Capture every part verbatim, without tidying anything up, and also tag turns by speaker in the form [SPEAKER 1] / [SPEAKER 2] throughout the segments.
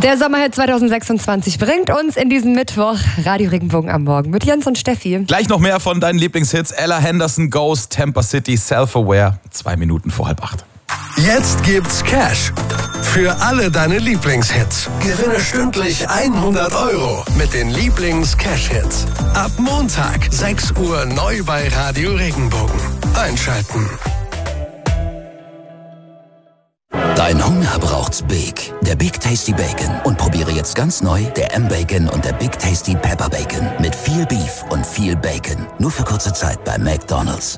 [SPEAKER 1] Der Sommerhit zwanzig sechsundzwanzig bringt uns in diesen Mittwoch Radio Regenbogen am Morgen mit Jens und Steffi.
[SPEAKER 2] Gleich noch mehr von deinen Lieblingshits. Ella Henderson, Ghost, Tampa City, Self-Aware. Zwei Minuten vor halb acht.
[SPEAKER 3] Jetzt gibt's Cash für alle deine Lieblingshits. Gewinne stündlich hundert Euro mit den Lieblings-Cash-Hits. Ab Montag, sechs Uhr neu bei Radio Regenbogen. Einschalten.
[SPEAKER 4] Dein Hunger braucht's Big. Der Big Tasty Bacon. Und probiere jetzt ganz neu der M-Bacon und der Big Tasty Pepper Bacon. Mit viel Beef und viel Bacon. Nur für kurze Zeit bei McDonald's.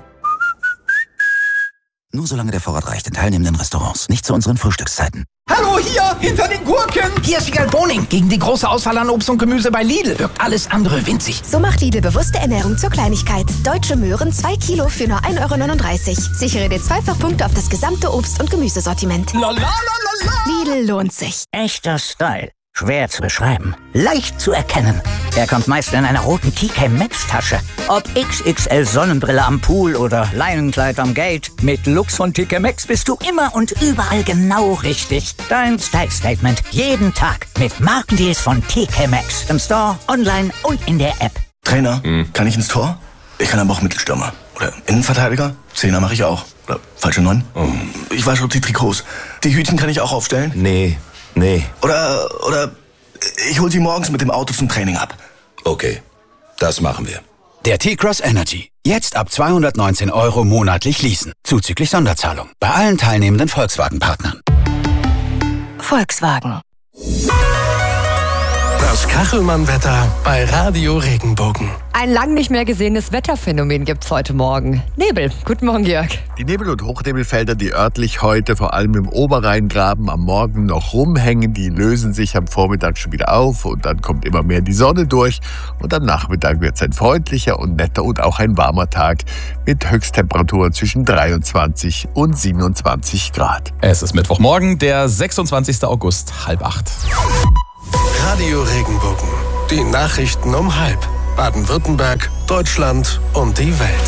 [SPEAKER 4] Nur solange der Vorrat reicht in teilnehmenden Restaurants. Nicht zu unseren Frühstückszeiten.
[SPEAKER 5] Hallo, hier, hinter den Gurken. Hier ist Wiegald Boning. Gegen die große Auswahl an Obst und Gemüse bei Lidl wirkt alles andere winzig.
[SPEAKER 6] So macht Lidl bewusste Ernährung zur Kleinigkeit. Deutsche Möhren zwei Kilo für nur ein Euro neununddreißig. Sichere dir Zweifachpunkte auf das gesamte Obst- und Gemüsesortiment.
[SPEAKER 5] La, la, la, la, la.
[SPEAKER 6] Lidl lohnt sich.
[SPEAKER 7] Echter Style. Schwer zu beschreiben. Leicht zu erkennen. Er kommt meist in einer roten T K Maxx Tasche. Ob X X L Sonnenbrille am Pool oder Leinenkleid am Gate. Mit Lux von T K Maxx bist du immer und überall genau richtig. Dein Style-Statement. Jeden Tag. Mit Markendeals von T K Maxx. Im Store, online und in der App.
[SPEAKER 8] Trainer, hm. kann ich ins Tor? Ich kann aber auch Mittelstürmer. Oder Innenverteidiger? Zehner mache ich auch. Oder falsche Neun? Oh. Ich wasche die Trikots. Die Hütchen kann ich auch aufstellen?
[SPEAKER 4] Nee. Nee.
[SPEAKER 8] Oder, oder ich hol sie morgens mit dem Auto zum Training ab.
[SPEAKER 4] Okay, das machen wir.
[SPEAKER 9] Der T-Cross Energy. Jetzt ab zweihundertneunzehn Euro monatlich leasen. Zuzüglich Sonderzahlung. Bei allen teilnehmenden Volkswagen-Partnern.
[SPEAKER 6] Volkswagen.
[SPEAKER 3] Das Kachelmann-Wetter bei Radio Regenbogen.
[SPEAKER 1] Ein lang nicht mehr gesehenes Wetterphänomen gibt's heute Morgen. Nebel. Guten Morgen, Jörg.
[SPEAKER 10] Die Nebel- und Hochnebelfelder, die örtlich heute vor allem im Oberrheingraben am Morgen noch rumhängen, die lösen sich am Vormittag schon wieder auf und dann kommt immer mehr die Sonne durch und am Nachmittag wird es ein freundlicher und netter und auch ein warmer Tag mit Höchsttemperaturen zwischen dreiundzwanzig und siebenundzwanzig Grad.
[SPEAKER 2] Es ist Mittwochmorgen, der sechsundzwanzigster August, halb acht.
[SPEAKER 3] Radio Regenbogen. Die Nachrichten um halb. Baden-Württemberg, Deutschland und die Welt.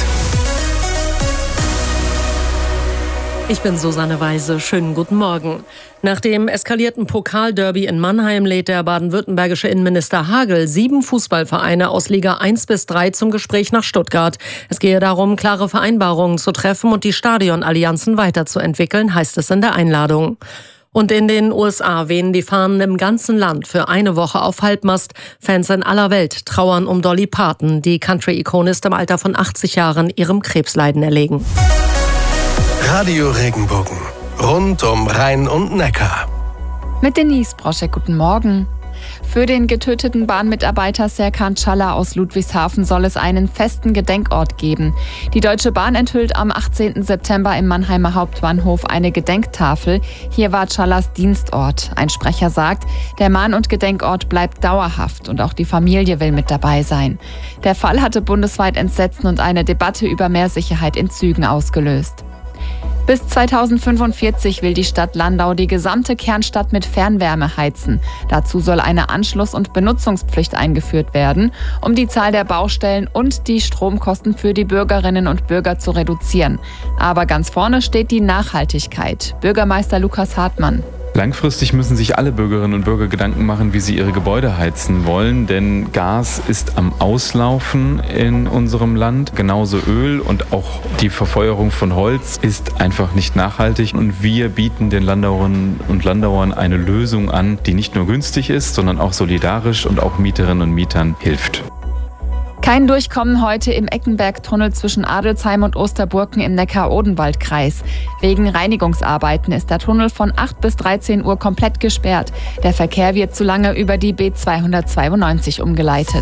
[SPEAKER 11] Ich bin Susanne Weise. Schönen guten Morgen. Nach dem eskalierten Pokalderby in Mannheim lädt der baden-württembergische Innenminister Hagel sieben Fußballvereine aus Liga eins bis drei zum Gespräch nach Stuttgart. Es gehe darum, klare Vereinbarungen zu treffen und die Stadionallianzen weiterzuentwickeln, heißt es in der Einladung. Und in den U S A wehen die Fahnen im ganzen Land für eine Woche auf Halbmast. Fans in aller Welt trauern um Dolly Parton. Die Country-Ikone ist im Alter von achtzig Jahren ihrem Krebsleiden erlegen.
[SPEAKER 3] Radio Regenbogen. Rund um Rhein und Neckar.
[SPEAKER 12] Mit Denise Broschek, guten Morgen. Für den getöteten Bahnmitarbeiter Serkan Çalla aus Ludwigshafen soll es einen festen Gedenkort geben. Die Deutsche Bahn enthüllt am achtzehnten September im Mannheimer Hauptbahnhof eine Gedenktafel. Hier war Çallas Dienstort. Ein Sprecher sagt, der Mahn- und Gedenkort bleibt dauerhaft und auch die Familie will mit dabei sein. Der Fall hatte bundesweit Entsetzen und eine Debatte über mehr Sicherheit in Zügen ausgelöst. Bis zweitausendfünfundvierzig will die Stadt Landau die gesamte Kernstadt mit Fernwärme heizen. Dazu soll eine Anschluss- und Benutzungspflicht eingeführt werden, um die Zahl der Baustellen und die Stromkosten für die Bürgerinnen und Bürger zu reduzieren. Aber ganz vorne steht die Nachhaltigkeit. Bürgermeister Lukas Hartmann.
[SPEAKER 13] Langfristig müssen sich alle Bürgerinnen und Bürger Gedanken machen, wie sie ihre Gebäude heizen wollen, denn Gas ist am Auslaufen in unserem Land, genauso Öl und auch die Verfeuerung von Holz ist einfach nicht nachhaltig und wir bieten den Landauerinnen und Landauern eine Lösung an, die nicht nur günstig ist, sondern auch solidarisch und auch Mieterinnen und Mietern hilft.
[SPEAKER 12] Kein Durchkommen heute im Eckenberg-Tunnel zwischen Adelsheim und Osterburken im Neckar-Odenwald-Kreis. Wegen Reinigungsarbeiten ist der Tunnel von acht bis dreizehn Uhr komplett gesperrt. Der Verkehr wird zu lange über die B zweihundertzweiundneunzig umgeleitet.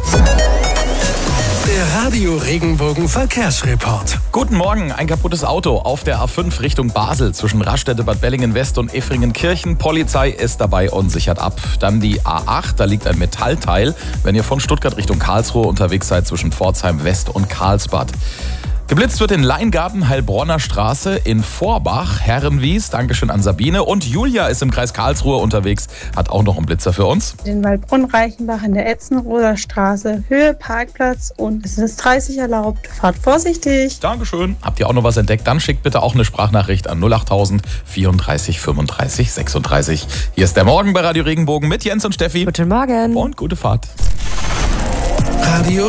[SPEAKER 3] Der Radio Regenbogen Verkehrsreport.
[SPEAKER 2] Guten Morgen, ein kaputtes Auto auf der A fünf Richtung Basel zwischen Raststätte Bad Bellingen-West und Effringenkirchen. Polizei ist dabei und sichert ab. Dann die A acht, da liegt ein Metallteil, wenn ihr von Stuttgart Richtung Karlsruhe unterwegs seid zwischen Pforzheim West und Karlsbad. Geblitzt wird in Leingarten, Heilbronner Straße, in Vorbach, Herrenwies. Dankeschön an Sabine. Und Julia ist im Kreis Karlsruhe unterwegs, hat auch noch einen Blitzer für uns.
[SPEAKER 14] In Waldbrunn-Reichenbach in der Etzenroder Straße, Höhe Parkplatz und es ist dreißig erlaubt. Fahrt vorsichtig.
[SPEAKER 2] Dankeschön. Habt ihr auch noch was entdeckt? Dann schickt bitte auch eine Sprachnachricht an null achttausend vierunddreißig fünfunddreißig sechsunddreißig. Hier ist der Morgen bei Radio Regenbogen mit Jens und Steffi.
[SPEAKER 1] Guten Morgen.
[SPEAKER 2] Und gute Fahrt.
[SPEAKER 3] Radio